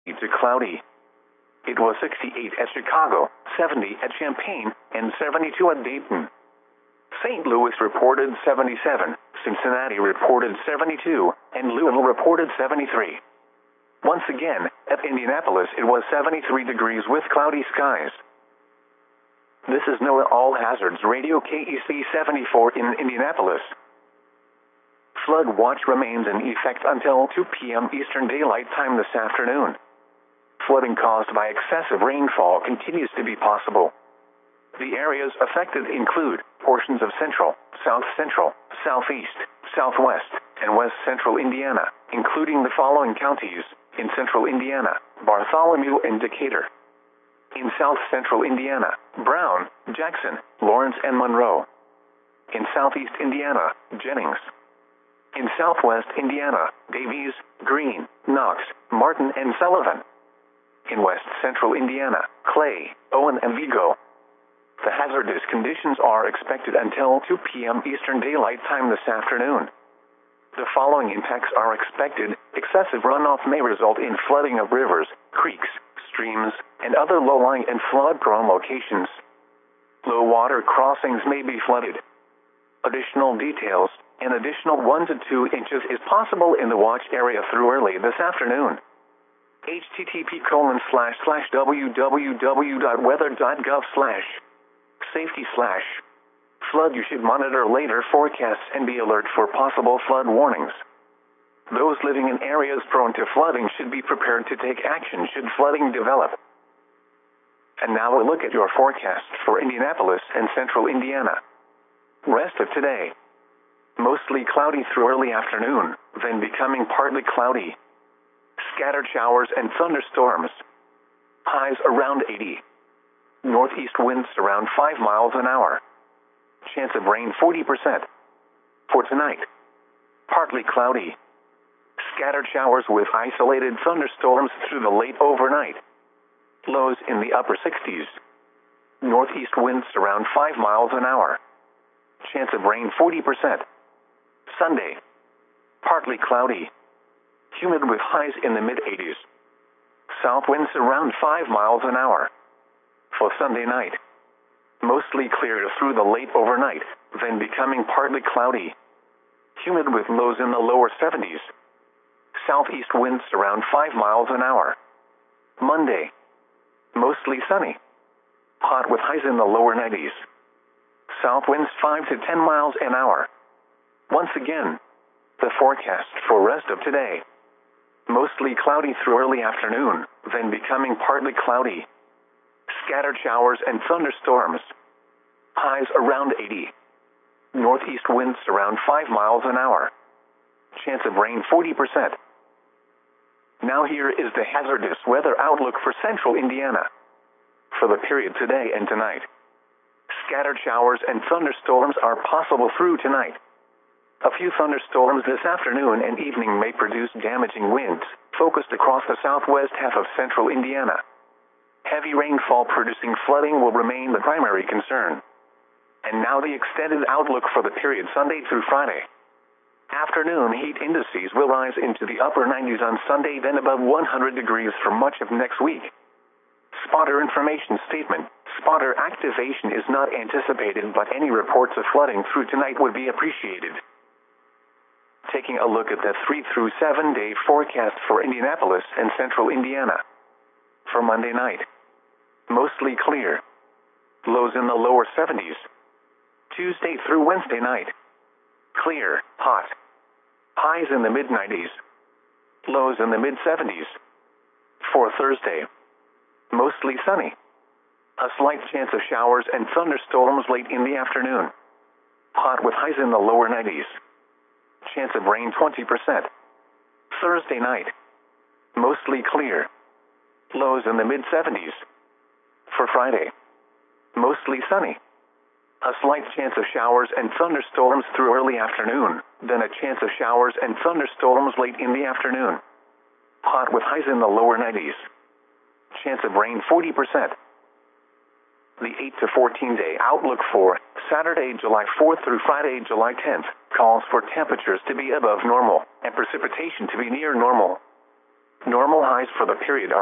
to cloudy. It was 68 at Chicago, 70 at Champaign, and 72 at Dayton. St. Louis reported 77, Cincinnati reported 72, and Louisville reported 73. Once again, at Indianapolis it was 73 degrees with cloudy skies. This is NOAA All Hazards Radio KEC 74 in Indianapolis. Flood watch remains in effect until 2 p.m. Eastern Daylight Time this afternoon. Flooding caused by excessive rainfall continues to be possible. The areas affected include portions of central, south central, southeast, southwest, and west central Indiana, including the following counties: in central Indiana, Bartholomew and Decatur. In south central Indiana, Brown, Jackson, Lawrence, and Monroe. In southeast Indiana, Jennings. In southwest Indiana, Davies, Greene, Knox, Martin, and Sullivan. In west central Indiana, Clay, Owen, and Vigo. The hazardous conditions are expected until 2 p.m. Eastern Daylight Time this afternoon. The following impacts are expected. Excessive runoff may result in flooding of rivers, creeks, streams, and other low-lying and flood-prone locations. Low water crossings may be flooded. Additional details: an additional 1 to 2 inches is possible in the watch area through early this afternoon. http://www.weather.gov/safety/flood. You should monitor later forecasts and be alert for possible flood warnings. Those living in areas prone to flooding should be prepared to take action should flooding develop. And now a look at your forecast for Indianapolis and central Indiana. Rest of today: mostly cloudy through early afternoon, then becoming partly cloudy. Scattered showers and thunderstorms. Highs around 80. Northeast winds around 5 miles an hour. Chance of rain 40%. For tonight: partly cloudy. Scattered showers with isolated thunderstorms through the late overnight. Lows in the upper 60s. Northeast winds around 5 miles an hour. Chance of rain 40%. Sunday: partly cloudy. Humid with highs in the mid-80s. South winds around 5 miles an hour. For Sunday night: mostly clear through the late overnight, then becoming partly cloudy. Humid with lows in the lower 70s. Southeast winds around 5 miles an hour. Monday: mostly sunny. Hot with highs in the lower 90s. South winds 5 to 10 miles an hour. Once again, the forecast for rest of today: mostly cloudy through early afternoon, then becoming partly cloudy. Scattered showers and thunderstorms. Highs around 80. Northeast winds around 5 miles an hour. Chance of rain 40%. Now here is the hazardous weather outlook for central Indiana. For the period today and tonight: scattered showers and thunderstorms are possible through tonight. A few thunderstorms this afternoon and evening may produce damaging winds, focused across the southwest half of central Indiana. Heavy rainfall producing flooding will remain the primary concern. And now the extended outlook for the period Sunday through Friday. Afternoon heat indices will rise into the upper 90s on Sunday, then above 100 degrees for much of next week. Spotter information statement: spotter activation is not anticipated, but any reports of flooding through tonight would be appreciated. Taking a look at the 3 through 7 day forecast for Indianapolis and central Indiana. For Monday night: mostly clear. Lows in the lower 70s. Tuesday through Wednesday night: clear, hot. Highs in the mid-90s. Lows in the mid-70s. For Thursday: mostly sunny. A slight chance of showers and thunderstorms late in the afternoon. Hot with highs in the lower 90s. Chance of rain 20%. Thursday night: mostly clear. Lows in the mid-70s. For Friday: mostly sunny. A slight chance of showers and thunderstorms through early afternoon, then a chance of showers and thunderstorms late in the afternoon. Hot with highs in the lower 90s. Chance of rain 40%. The 8 to 14 day outlook for Saturday, July 4th through Friday, July 10th, calls for temperatures to be above normal and precipitation to be near normal. Normal highs for the period are